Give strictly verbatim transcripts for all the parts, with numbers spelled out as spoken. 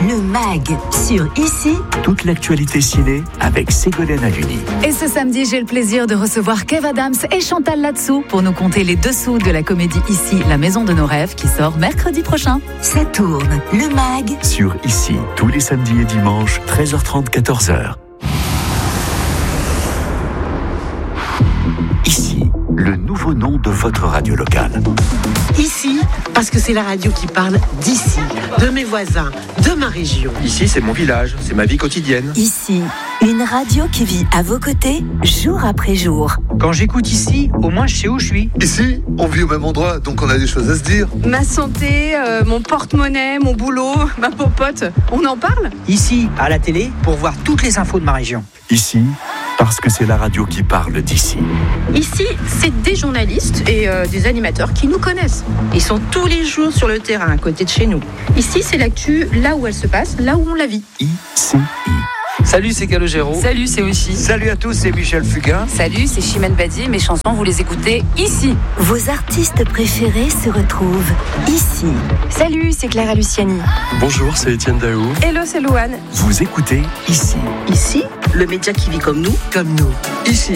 le mag sur Ici. Toute l'actualité ciné avec Ségolène Haluni. Et ce samedi, j'ai le plaisir de recevoir Kev Adams et Chantal Latsou pour nous conter les dessous de la comédie Ici, la maison de nos rêves, qui sort mercredi prochain. Ça tourne, le mag sur Ici, tous les samedis et dimanches, treize heures trente, quatorze heures. Ici, le nouveau nom de votre radio locale. Ici, parce que c'est la radio qui parle d'ici, de mes voisins, de ma région. Ici, c'est mon village, c'est ma vie quotidienne. Ici, une radio qui vit à vos côtés, jour après jour. Quand j'écoute Ici, au moins je sais où je suis. Ici, on vit au même endroit, donc on a des choses à se dire. Ma santé, euh, mon porte-monnaie, mon boulot, ma popote, on en parle ? Ici, à la télé, pour voir toutes les infos de ma région. Ici, parce que c'est la radio qui parle d'ici. Ici, c'est des journalistes et euh, des animateurs qui nous connaissent. Ils sont tous les jours sur le terrain, à côté de chez nous. Ici, c'est l'actu là où elle se passe, là où on la vit. Ici. Salut, c'est Calogero. Salut, c'est Oshi. Salut à tous, c'est Michel Fugain. Salut, c'est Chimène Badi. Mes chansons, vous les écoutez ici. Vos artistes préférés se retrouvent ici. Salut, c'est Clara Luciani. Bonjour, c'est Étienne Daou. Hello, c'est Louane. Vous écoutez Ici. Ici, le média qui vit comme nous, comme nous. Ici.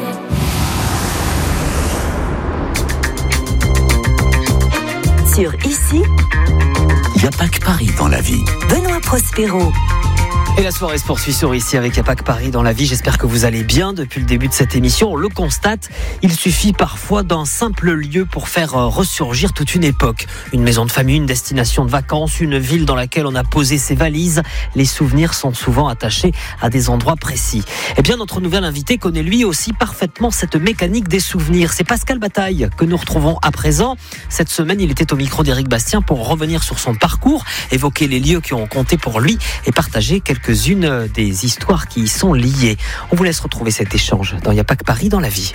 Sur Ici, il n'y a pas que Paris dans la vie. Benoît Prospero. Et la soirée se poursuit sur Ici avec Yapak Paris dans la vie. J'espère que vous allez bien depuis le début de cette émission. On le constate, il suffit parfois d'un simple lieu pour faire ressurgir toute une époque. Une maison de famille, une destination de vacances, une ville dans laquelle on a posé ses valises. Les souvenirs sont souvent attachés à des endroits précis. Eh bien, notre nouvel invité connaît lui aussi parfaitement cette mécanique des souvenirs. C'est Pascal Bataille que nous retrouvons à présent. Cette semaine, il était au micro d'Éric Bastien pour revenir sur son parcours, évoquer les lieux qui ont compté pour lui et partager quelques quelques-unes des histoires qui y sont liées. On vous laisse retrouver cet échange dans Il n'y a pas que Paris dans la vie.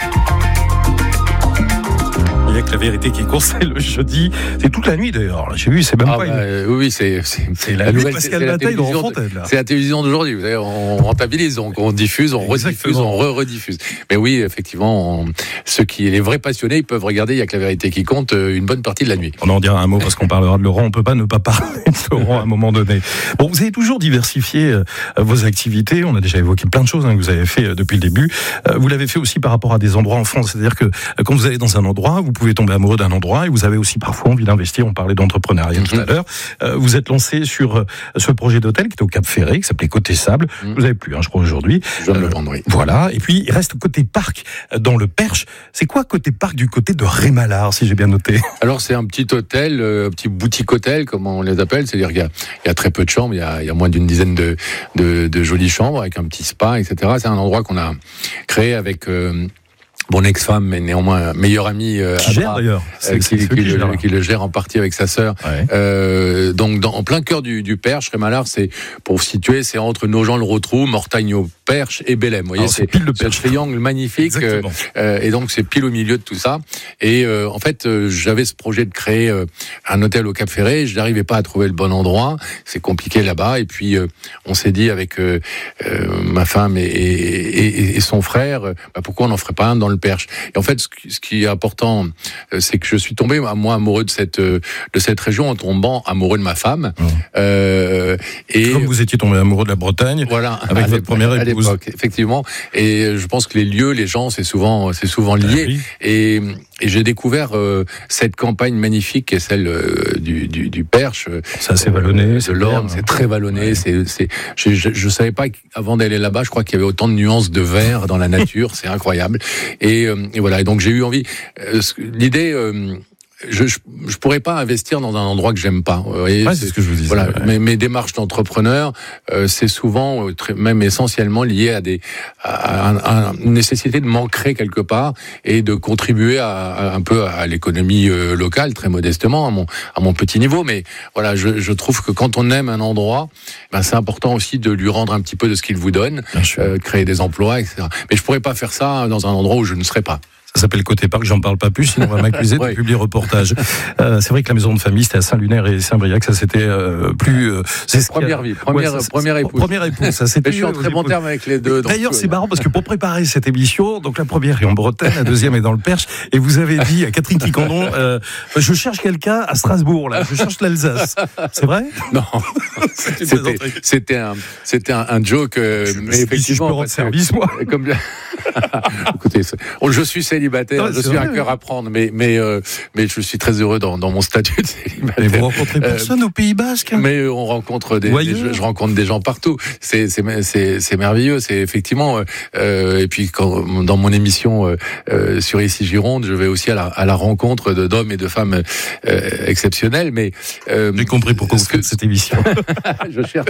Il n'y a que la vérité qui compte, c'est le jeudi. C'est toute la nuit d'ailleurs. Là, j'ai vu, c'est même ah pas. Bah, une... Oui, c'est, c'est, c'est la, la nouvelle Pascal Bataille dans Fontaine. C'est la télévision d'aujourd'hui. Vous savez, on rentabilise, on, on diffuse, on rediffuse, on re-rediffuse. Mais oui, effectivement, on, ceux qui, les vrais passionnés, ils peuvent regarder Il n'y a que la vérité qui compte une bonne partie de la nuit. On en dira un mot parce qu'on parlera de Laurent. On ne peut pas ne pas parler de Laurent à un moment donné. Bon, vous avez toujours diversifié euh, vos activités. On a déjà évoqué plein de choses hein, que vous avez fait euh, depuis le début. Euh, vous l'avez fait aussi par rapport à des endroits en France. C'est-à-dire que euh, quand vous allez dans un endroit, vous pouvez tomber amoureux d'un endroit et vous avez aussi parfois envie d'investir. On parlait d'entrepreneuriat mmh. tout à l'heure. Euh, vous êtes lancé sur euh, ce projet d'hôtel qui était au Cap Ferré, qui s'appelait Côté Sable. Mmh. Vous avez plus, hein, je crois, aujourd'hui. Je viens de euh, le vendre, oui. Voilà. Et puis, il reste Côté Parc dans le Perche. C'est quoi Côté Parc du côté de Rémalard, si j'ai bien noté? Alors, c'est un petit hôtel, euh, un petit boutique hôtel, comme on les appelle. C'est-à-dire qu'il y a, il y a très peu de chambres. Il y a, il y a moins d'une dizaine de, de, de jolies chambres avec un petit spa, et cetera. C'est un endroit qu'on a créé avec... Euh, mon ex-femme, mais néanmoins meilleure amie, euh, qui gère d'ailleurs, euh, qui, qui, qui, qui, le, qui le gère en partie avec sa sœur. Ouais. Euh, donc, dans, en plein cœur du, du Perche, Rémalard, c'est pour vous situer, c'est entre Nogent-le-Rotrou, Mortagne au Perche et Bélem. Vous voyez, alors, c'est, c'est pile le Perche. Ce triangle magnifique, euh, euh, et donc c'est pile au milieu de tout ça. Et euh, en fait, euh, j'avais ce projet de créer euh, un hôtel au Cap Ferré. Je n'arrivais pas à trouver le bon endroit. C'est compliqué là-bas. Et puis, euh, on s'est dit avec euh, euh, ma femme et, et, et, et son frère, euh, bah, pourquoi on n'en ferait pas un dans le Perche. Et en fait, ce qui est important, c'est que je suis tombé, moi, amoureux de cette de cette région en tombant amoureux de ma femme. Mmh. Euh, et comme vous étiez tombé amoureux de la Bretagne, voilà, avec votre première épouse. À l'époque, effectivement. Et je pense que les lieux, les gens, c'est souvent c'est souvent lié. Ah, oui. Et Et j'ai découvert euh, cette campagne magnifique qui est celle euh, du, du, du Perche. Ça, c'est vallonné, euh, c'est de l'Orne, c'est très vallonné. Ouais. C'est, c'est, je, je, je savais pas avant d'aller là-bas, je crois qu'il y avait autant de nuances de vert dans la nature, c'est incroyable. Et, euh, et voilà. Et donc j'ai eu envie. Euh, l'idée. Euh, Je, je je pourrais pas investir dans un endroit que j'aime pas. Vous voyez, ouais, c'est, c'est ce que je vous disais. Voilà, ouais. mes, mes démarches d'entrepreneur, euh, c'est souvent, euh, très, même essentiellement lié à des à, à, à une nécessité de m'ancrer quelque part et de contribuer à, à un peu à l'économie euh, locale, très modestement, à mon à mon petit niveau. Mais voilà, je, je trouve que quand on aime un endroit, ben c'est important aussi de lui rendre un petit peu de ce qu'il vous donne, euh, créer des emplois, et cetera. Mais je pourrais pas faire ça dans un endroit où je ne serais pas. Ça s'appelle Côté Parc, j'en parle pas plus, sinon on va m'accuser de ouais. publier reportage. Euh, c'est vrai que la maison de famille, c'était à Saint-Lunaire et Saint-Briac, ça c'était euh, plus... Euh, c'est première vie, première, ouais, ça, première épouse. Première épouse, ça c'était... Je suis en très bon terme avec les deux. D'ailleurs, c'est marrant parce que pour préparer cette émission, donc la première est en Bretagne, la deuxième est dans le Perche, et vous avez dit à Catherine Quicandon, euh, je cherche quelqu'un à Strasbourg, là, je cherche l'Alsace. C'est vrai? Non, c'était, c'était, un, c'était un, un joke, euh, je mais effectivement... Si je peux rendre service, moi. Comme... Écoutez, je suis célibataire, non, je suis vrai, un cœur à prendre, mais, mais, euh, mais je suis très heureux dans, dans mon statut de célibataire. Et vous rencontrez personne euh, au Pays Basque? Mais on rencontre des, des je, je rencontre des gens partout. C'est, c'est, c'est, c'est merveilleux. C'est effectivement. Euh, et puis quand, dans mon émission euh, sur Ici Gironde, je vais aussi à la, à la rencontre de, d'hommes et de femmes euh, exceptionnels. Mais euh, j'ai compris pourquoi vous faites cette émission. je cherche,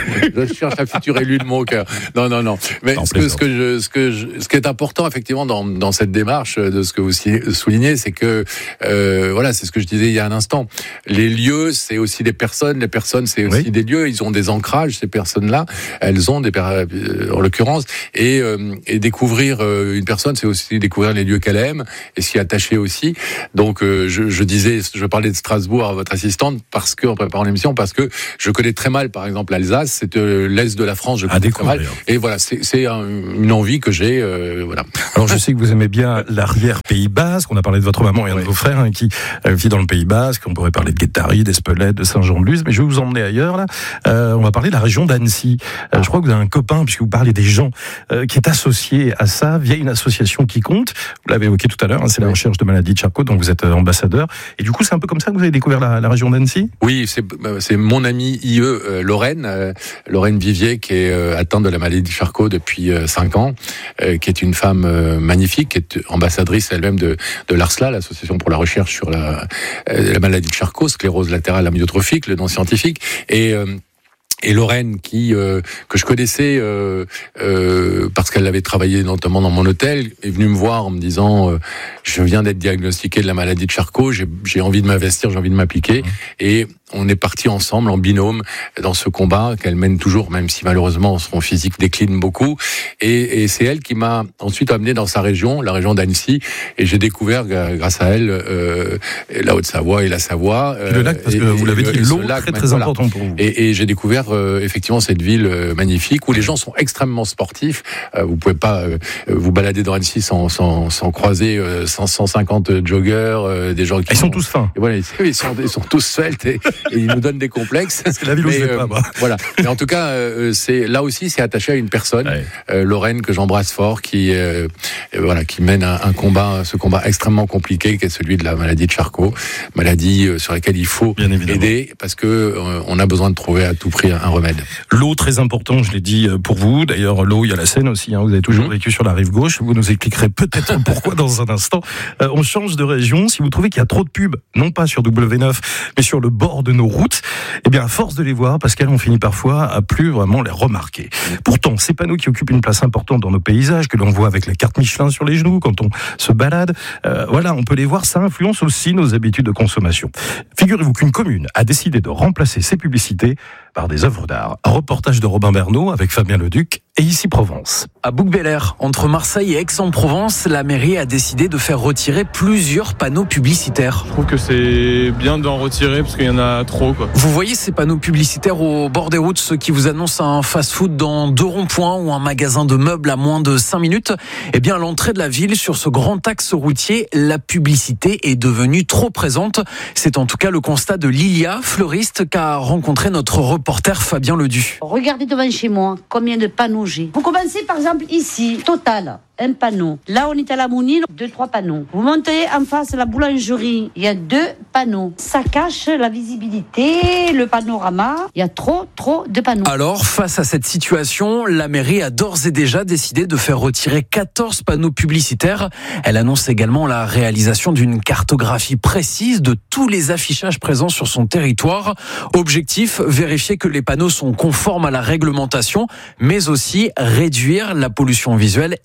je cherche un futur élu de mon cœur. Non, non, non. Mais ce que, ce que je, ce que je, ce qui est important effectivement dans, dans cette démarche de ce que vous soulignez, c'est que euh, voilà, c'est ce que je disais il y a un instant. Les lieux, c'est aussi des personnes. Les personnes, c'est aussi oui. des lieux. Ils ont des ancrages. Ces personnes-là, elles ont des, en l'occurrence, et, euh, et découvrir euh, une personne, c'est aussi découvrir les lieux qu'elle aime et s'y attacher aussi. Donc, euh, je, je disais, je parlais de Strasbourg à votre assistante parce que en préparant l'émission, parce que je connais très mal, par exemple, l'Alsace. C'est euh, l'est de la France. Je connais ah, très mal. Et voilà, c'est, c'est un, une envie que j'ai. Euh, voilà. Alors, je sais que vous aimez bien l'arrière Pays Basque. On a parlé de votre maman et un ouais. de vos frères hein, qui euh, vit dans le Pays Basque. On pourrait parler de Guétari, d'Espelette, de Saint-Jean-de-Luz, mais je vais vous emmener ailleurs là. Euh, on va parler de la région d'Annecy. Euh, je crois que vous avez un copain, puisque vous parlez des gens, euh, qui est associé à ça via une association qui compte. Vous l'avez évoqué tout à l'heure, hein, c'est oui. la recherche de maladies de Charcot, dont vous êtes euh, ambassadeur. Et du coup, c'est un peu comme ça que vous avez découvert la, la région d'Annecy? Oui, c'est, c'est mon amie I E euh, Lorraine, euh, Lorraine Vivier, qui est euh, atteinte de la maladie de Charcot depuis euh, cinq ans, euh, qui est une femme euh, magnifique, qui est ambassadrice elle-même de, de l'ARSLA, l'association pour la recherche sur la, euh, la maladie de Charcot, sclérose latérale amyotrophique, le nom scientifique. Et euh, Et Lorraine, qui euh, que je connaissais euh, euh, parce qu'elle avait travaillé notamment dans mon hôtel, est venue me voir en me disant euh, je viens d'être diagnostiqué de la maladie de Charcot, j'ai, j'ai envie de m'investir, j'ai envie de m'appliquer. Mmh. Et on est partis ensemble en binôme dans ce combat qu'elle mène toujours, même si malheureusement son physique décline beaucoup. Et, et c'est elle qui m'a ensuite amené dans sa région, la région d'Annecy, et j'ai découvert grâce à elle euh, la Haute-Savoie et la Savoie. Euh, le lac, parce que vous l'avez dit, l'eau lac, très très voilà. important pour vous. Et, et j'ai découvert euh, effectivement cette ville euh, magnifique où les gens sont extrêmement sportifs. Euh, vous pouvez pas euh, vous balader dans Annecy sans, sans, sans croiser euh, cent, cent cinquante joggeurs, euh, des gens qui ils sont, sont tous fins. Et voilà, ils sont, ils sont tous sveltes et, et ils nous donnent des complexes. C'est la ville où je vais pas, moi. Voilà. Mais en tout cas, euh, c'est là aussi, c'est attaché à une personne, ouais. euh, Lorraine, que j'embrasse fort, qui euh, voilà, qui mène un, un combat, ce combat extrêmement compliqué, qui est celui de la maladie de Charcot, maladie euh, sur laquelle il faut aider parce que euh, on a besoin de trouver à tout prix un, un remède. L'eau, très important, je l'ai dit pour vous. D'ailleurs, l'eau, il y a la Seine aussi. Hein, vous avez toujours mmh. vécu sur la rive gauche. Vous nous expliquerez peut-être pourquoi dans un instant. Euh, on change de région. Si vous trouvez qu'il y a trop de pubs, non pas sur W neuf, mais sur le bord de nos routes, eh bien, à force de les voir, Pascal, on finit parfois à plus vraiment les remarquer. Pourtant, ces panneaux qui occupent une place importante dans nos paysages, que l'on voit avec la carte Michelin sur les genoux quand on se balade, euh, voilà, on peut les voir, ça influence aussi nos habitudes de consommation. Figurez-vous qu'une commune a décidé de remplacer ces publicités par des œuvres d'art. Un reportage de Robin Bernot avec Fabien Leduc et Ici Provence. À Bouc-Bel-Air, entre Marseille et Aix-en-Provence, la mairie a décidé de faire retirer plusieurs panneaux publicitaires. Je trouve que c'est bien d'en retirer parce qu'il y en a trop, quoi. Vous voyez ces panneaux publicitaires au bord des routes, ceux qui vous annoncent un fast-food dans deux ronds-points ou un magasin de meubles à moins de cinq minutes? Eh bien, à l'entrée de la ville, sur ce grand axe routier, la publicité est devenue trop présente. C'est en tout cas le constat de Lilia, fleuriste, qu'a rencontré notre reporter Fabien Ledu. Regardez devant chez moi combien de panneaux j'ai. Vous commencez par exemple ici, Total, un panneau. Là, on est à la Mounine, deux, trois panneaux. Vous montez en face la boulangerie, il y a deux panneaux. Ça cache la visibilité, le panorama. Il y a trop, trop de panneaux. Alors, face à cette situation, la mairie a d'ores et déjà décidé de faire retirer quatorze panneaux publicitaires. Elle annonce également la réalisation d'une cartographie précise de tous les affichages présents sur son territoire. Objectif, vérifier que les panneaux sont conformes à la réglementation, mais aussi réduire la pollution visuelle et les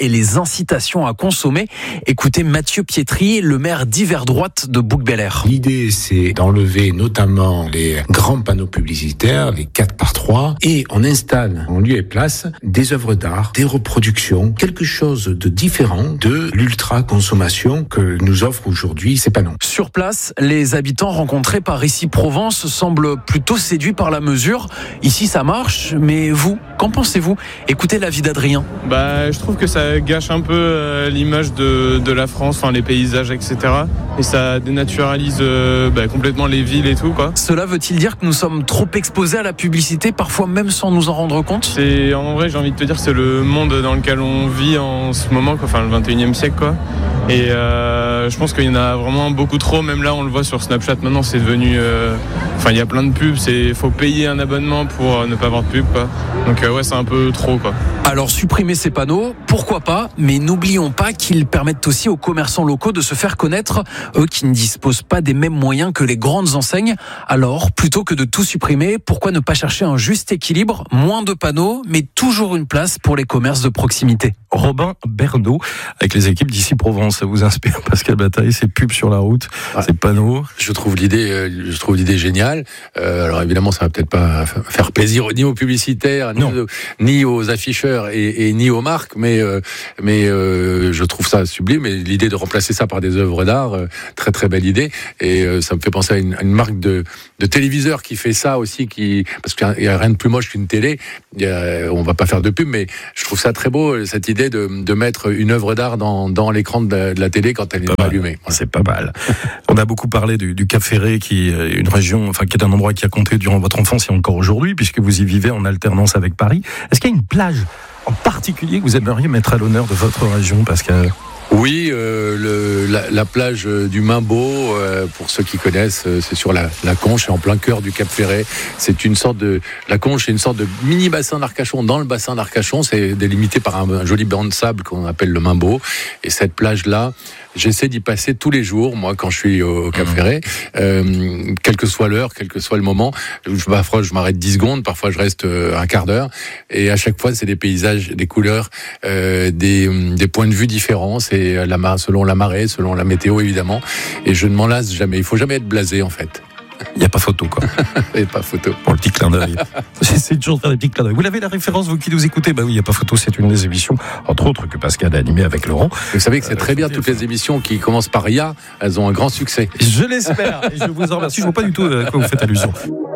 incitations à consommer. Écoutez Mathieu Pietri, le maire d'Yverdroite de Bouc-Bel-Air. L'idée, c'est d'enlever notamment les grands panneaux publicitaires, les quatre par trois, et on installe en lieu et place des œuvres d'art, des reproductions, quelque chose de différent de l'ultra-consommation que nous offrent aujourd'hui ces panneaux. Sur place, les habitants rencontrés par Ici Provence semblent plutôt séduits par la mesure. Ici, ça marche, mais vous, qu'en pensez-vous ? Écoutez l'avis d'Adrien. Bah, je trouve que ça gâche un peu euh, l'image de, de la France, enfin les paysages, et cetera. Et ça dénaturalise euh, bah, complètement les villes et tout, quoi. Cela veut-il dire que nous sommes trop exposés à la publicité, parfois même sans nous en rendre compte ? C'est, en vrai, j'ai envie de te dire, c'est le monde dans lequel on vit en ce moment, quoi. Enfin le vingt et unième siècle, quoi. Et euh, je pense qu'il y en a vraiment beaucoup trop. Même là, on le voit sur Snapchat. Maintenant, c'est devenu. Euh, enfin, il y a plein de pubs. C'est, faut payer un abonnement pour euh, ne pas avoir de pub, quoi. Donc euh, ouais, c'est un peu trop, quoi. Alors supprimer ces panneaux, pourquoi pas, mais n'oublions pas qu'ils permettent aussi aux commerçants locaux de se faire connaître, eux qui ne disposent pas des mêmes moyens que les grandes enseignes. Alors, plutôt que de tout supprimer, pourquoi ne pas chercher un juste équilibre, moins de panneaux, mais toujours une place pour les commerces de proximité. Robin Bernot, avec les équipes d'Ici Provence, ça vous inspire, Pascal Bataille, ces pubs sur la route, ouais. Ces panneaux? Je trouve l'idée, euh, je trouve l'idée géniale. Euh, alors évidemment, ça va peut-être pas faire plaisir ni aux publicitaires, ni aux, ni aux afficheurs et, et ni aux marques, mais euh, mais euh, je trouve ça sublime. Et l'idée de remplacer ça par des œuvres d'art, euh, très très belle idée. Et euh, ça me fait penser à une, à une marque de, de téléviseur qui fait ça aussi, qui parce qu'il y a rien de plus moche qu'une télé. Il y a, on va pas faire de pub, mais je trouve ça très beau cette idée de, de mettre une œuvre d'art dans, dans l'écran de la, de la télé quand elle est allumée. Voilà. C'est pas mal. On a beaucoup parlé du, du Cap Ferré, qui est une région, enfin qui est un endroit qui a compté durant votre enfance et encore aujourd'hui, puisque vous y vivez en alternance avec Paris. Est-ce qu'il y a une plage en particulier que vous aimeriez mettre à l'honneur de votre région, Pascal ? Oui, euh, le, la, la plage du Mimbeau, euh, pour ceux qui connaissent, euh, c'est sur la, la Conche, c'est en plein cœur du Cap Ferré. C'est une sorte de, la Conche, c'est une sorte de mini bassin d'Arcachon dans le bassin d'Arcachon. C'est délimité par un, un joli banc de sable qu'on appelle le Mimbeau. Et cette plage-là, j'essaie d'y passer tous les jours, moi, quand je suis au, au Cap Ferré, euh, quelle que soit l'heure, quel que soit le moment. Je, parfois, je m'arrête dix secondes, parfois je reste euh, un quart d'heure. Et à chaque fois, c'est des paysages, des couleurs, euh, des, des points de vue différents. C'est la, selon la marée, selon la météo, évidemment. Et je ne m'en lasse jamais. Il faut jamais être blasé, en fait. Il n'y a pas photo, quoi. Il n'y a pas photo. Pour le petit clin d'œil. J'essaie toujours de faire des petits clins d'œil. Vous l'avez la référence, vous qui nous écoutez? Bah oui, il n'y a pas photo, c'est une des émissions, entre autres, que Pascal a animée avec Laurent. Vous savez que c'est très bien, toutes les émissions qui commencent par I A, elles ont un grand succès. Je l'espère. Et je vous en remercie. Je ne vois pas du tout à quoi vous faites allusion.